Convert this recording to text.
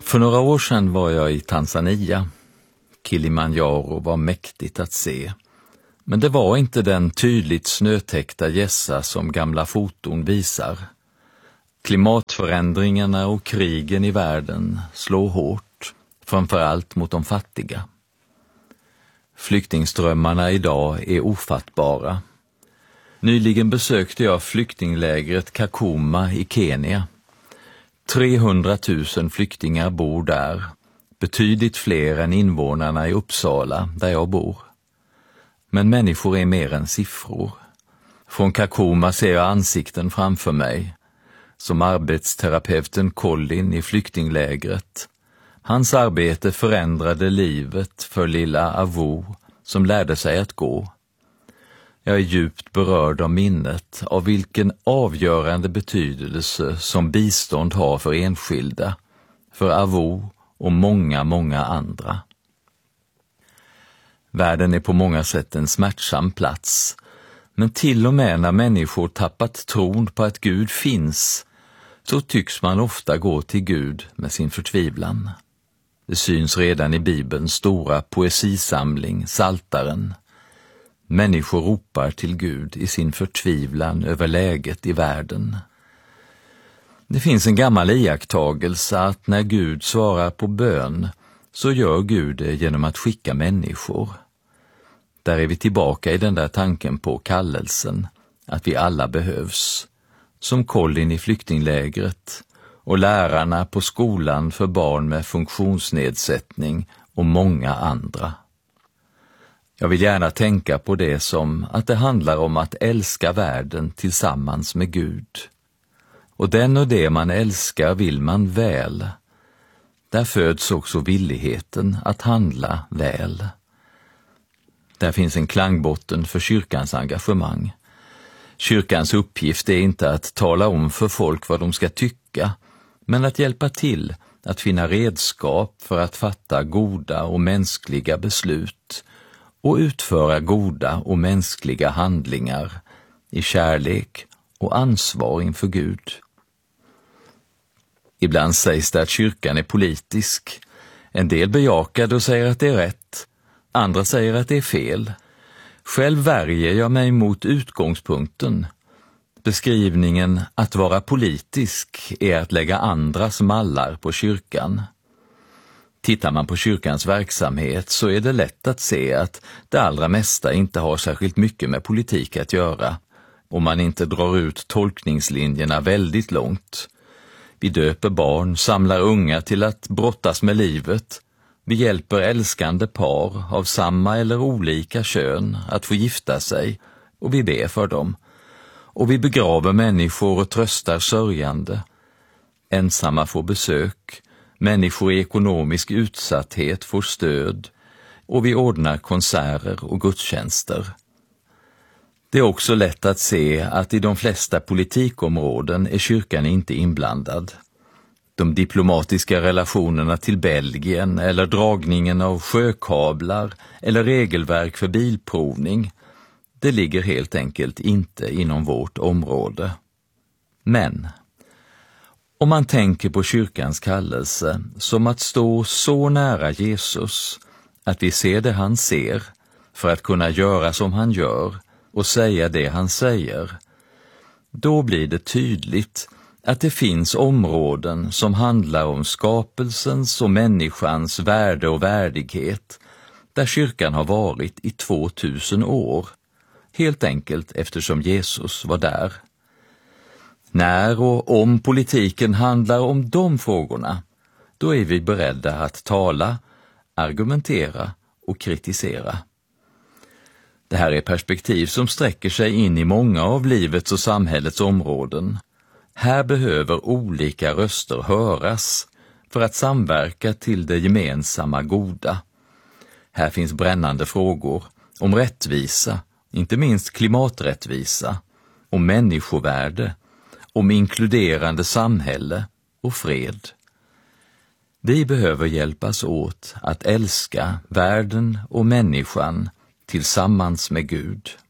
För några år sedan var jag i Tanzania. Kilimanjaro var mäktigt att se. Men det var inte den tydligt snötäckta gässa som gamla foton visar. Klimatförändringarna och krigen i världen slår hårt, framförallt mot de fattiga. Flyktingströmmarna idag är ofattbara. Nyligen besökte jag flyktinglägret Kakuma i Kenya. 300 000 flyktingar bor där, betydligt fler än invånarna i Uppsala, där jag bor. Men människor är mer än siffror. Från Kakuma ser jag ansikten framför mig, som arbetsterapeuten Colin i flyktinglägret. Hans arbete förändrade livet för lilla Avu, som lärde sig att gå. Jag är djupt berörd av minnet av vilken avgörande betydelse som bistånd har för enskilda, för Avu och många, många andra. Världen är på många sätt en smärtsam plats, men till och med när människor tappat tron på att Gud finns, så tycks man ofta gå till Gud med sin förtvivlan. Det syns redan i Bibelns stora poesisamling, Psaltaren. Människor ropar till Gud i sin förtvivlan över läget i världen. Det finns en gammal iakttagelse att när Gud svarar på bön, så gör Gud det genom att skicka människor. Där är vi tillbaka i den där tanken på kallelsen, att vi alla behövs. Som Colin i flyktinglägret och lärarna på skolan för barn med funktionsnedsättning och många andra. Jag vill gärna tänka på det som att det handlar om att älska världen tillsammans med Gud. Och den och det man älskar vill man väl. Där föds också villigheten att handla väl. Där finns en klangbotten för kyrkans engagemang. Kyrkans uppgift är inte att tala om för folk vad de ska tycka, men att hjälpa till att finna redskap för att fatta goda och mänskliga beslut och utföra goda och mänskliga handlingar i kärlek och ansvar inför Gud. Ibland sägs det att kyrkan är politisk. En del bejakar det och säger att det är rätt. Andra säger att det är fel. Själv värjer jag mig mot utgångspunkten. Beskrivningen att vara politisk är att lägga andras mallar på kyrkan. Tittar man på kyrkans verksamhet så är det lätt att se att det allra mesta inte har särskilt mycket med politik att göra, om man inte drar ut tolkningslinjerna väldigt långt. Vi döper barn, samlar unga till att brottas med livet. Vi hjälper älskande par av samma eller olika kön att få gifta sig, och vi ber för dem. Och vi begraver människor och tröstar sörjande. Ensamma får besök, människor i ekonomisk utsatthet får stöd, och vi ordnar konserter och gudstjänster. Det är också lätt att se att i de flesta politikområden är kyrkan inte inblandad. De diplomatiska relationerna till Belgien eller dragningen av sjökablar eller regelverk för bilprovning, det ligger helt enkelt inte inom vårt område. Men om man tänker på kyrkans kallelse som att stå så nära Jesus att vi ser det han ser för att kunna göra som han gör och säga det han säger, då blir det tydligt att det finns områden som handlar om skapelsens och människans värde och värdighet, där kyrkan har varit i 2000 år, helt enkelt eftersom Jesus var där. När och om politiken handlar om de frågorna, då är vi beredda att tala, argumentera och kritisera. Det här är perspektiv som sträcker sig in i många av livets och samhällets områden. Här behöver olika röster höras för att samverka till det gemensamma goda. Här finns brännande frågor om rättvisa, inte minst klimaträttvisa, om människovärde, om inkluderande samhälle och fred. Vi behöver hjälpas åt att älska världen och människan tillsammans med Gud.